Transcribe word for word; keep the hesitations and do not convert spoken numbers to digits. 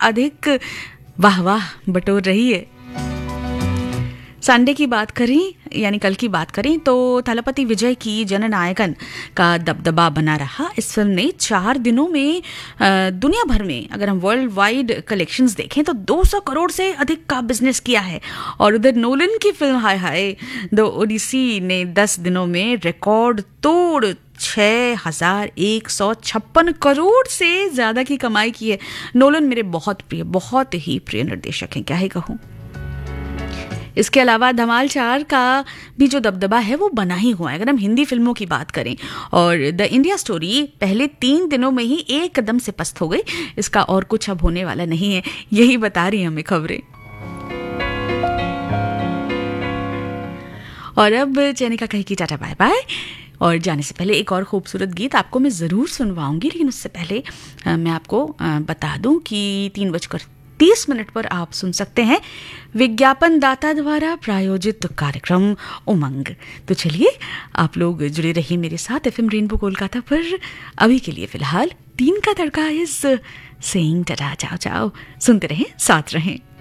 अधिक वाह वाह बटोर रही है। संडे की बात करें यानी कल की बात करें तो थलपति विजय की जननायकन का दबदबा बना रहा। इस फिल्म ने चार दिनों में दुनिया भर में अगर हम वर्ल्ड वाइड कलेक्शंस देखें तो दो सौ करोड़ से अधिक का बिजनेस किया है। और उधर नोलन की film hi hi the Odissi ने दस दिनों में रिकॉर्ड तोड़ छः हजार एक सौ छप्पन करोड़ से ज़्यादा की कमाई की है। नोलन मेरे बहुत प्रिय बहुत ही प्रिय निर्देशक हैं, क्या ही कहूँ। इसके अलावा धमाल चार का भी जो दबदबा है वो बना ही हुआ है अगर हम हिंदी फिल्मों की बात करें। और द इंडिया स्टोरी पहले तीन दिनों में ही एक कदम से पस्त हो गई। इसका और कुछ अब होने वाला नहीं है, यही बता रही हमें खबरें। और अब चैनिका कहेगी टाटा बाय बाय। और जाने से पहले एक और खूबसूरत गीत आपको मैं ज़रूर सुनवाऊंगी, लेकिन उससे पहले मैं आपको बता दूं कि तीन बजकर तीस मिनट पर आप सुन सकते हैं विज्ञापन दाता द्वारा प्रायोजित कार्यक्रम उमंग। तो चलिए आप लोग जुड़े रहिए मेरे साथ एफएम रेनबो कोलकाता पर। अभी के लिए फिलहाल तीन का तड़का इस सेइंग टाटा चाओ चाओ सुनते रहें, साथ रहें।